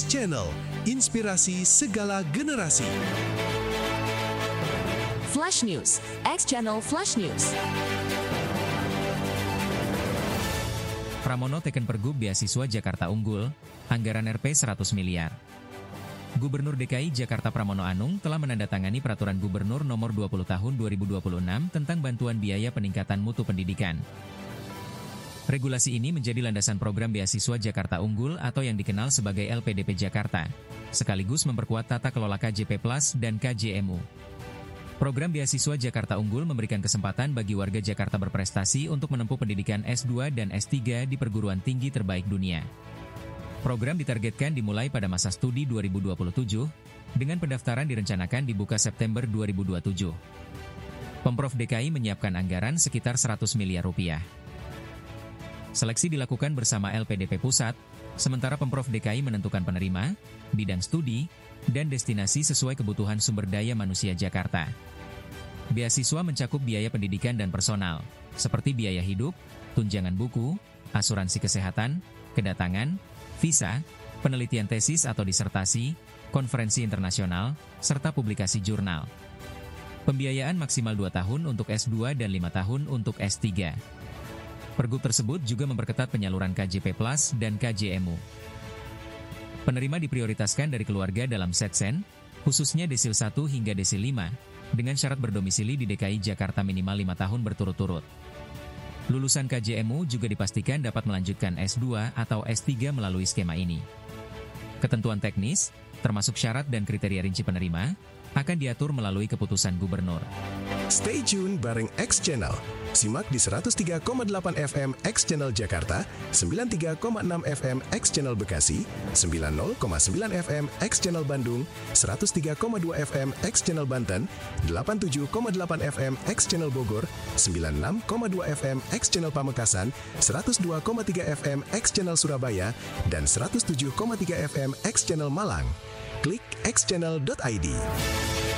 X Channel, inspirasi segala generasi. Flash News, X Channel Flash News. Pramono teken Pergub beasiswa Jakarta Unggul, anggaran Rp 100 miliar. Gubernur DKI Jakarta Pramono Anung telah menandatangani Peraturan Gubernur Nomor 20 Tahun 2026 tentang bantuan biaya peningkatan mutu pendidikan. Regulasi ini menjadi landasan program beasiswa Jakarta Unggul atau yang dikenal sebagai LPDP Jakarta, sekaligus memperkuat tata kelola KJP Plus dan KJMU. Program beasiswa Jakarta Unggul memberikan kesempatan bagi warga Jakarta berprestasi untuk menempuh pendidikan S2 dan S3 di perguruan tinggi terbaik dunia. Program ditargetkan dimulai pada masa studi 2027, dengan pendaftaran direncanakan dibuka September 2027. Pemprov DKI menyiapkan anggaran sekitar 100 miliar rupiah. Seleksi dilakukan bersama LPDP Pusat, sementara Pemprov DKI menentukan penerima, bidang studi, dan destinasi sesuai kebutuhan sumber daya manusia Jakarta. Beasiswa mencakup biaya pendidikan dan personal, seperti biaya hidup, tunjangan buku, asuransi kesehatan, kedatangan, visa, penelitian tesis atau disertasi, konferensi internasional, serta publikasi jurnal. Pembiayaan maksimal 2 tahun untuk S2 dan 5 tahun untuk S3. Pergub tersebut juga memperketat penyaluran KJP Plus dan KJMU. Penerima diprioritaskan dari keluarga dalam setsen, khususnya desil 1 hingga desil 5, dengan syarat berdomisili di DKI Jakarta minimal 5 tahun berturut-turut. Lulusan KJMU juga dipastikan dapat melanjutkan S2 atau S3 melalui skema ini. Ketentuan teknis, termasuk syarat dan kriteria rinci penerima, akan diatur melalui keputusan gubernur. Stay tune bareng X Channel. Simak di 103,8 FM X Channel Jakarta, 93,6 FM X Channel Bekasi, 90,9 FM X Channel Bandung, 103,2 FM X Channel Banten, 87,8 FM X Channel Bogor, 96,2 FM X Channel Pamekasan, 102,3 FM X Channel Surabaya, dan 107,3 FM X Channel Malang. Klik xchannel.id.